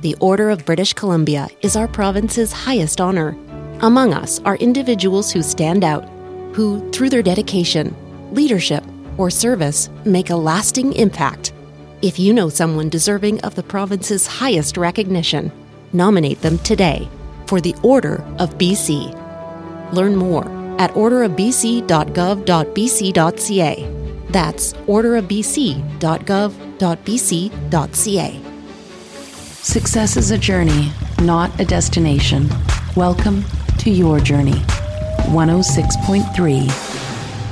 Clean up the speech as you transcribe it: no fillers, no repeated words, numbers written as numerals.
The Order of British Columbia is our province's highest honor. Among us are individuals who stand out, who, through their dedication, leadership, or service, make a lasting impact. If you know someone deserving of the province's highest recognition, nominate them today for the Order of BC. Learn more at orderofbc.gov.bc.ca. That's orderofbc.gov.bc.ca. Success is a journey, not a destination. Welcome to your journey. 106.3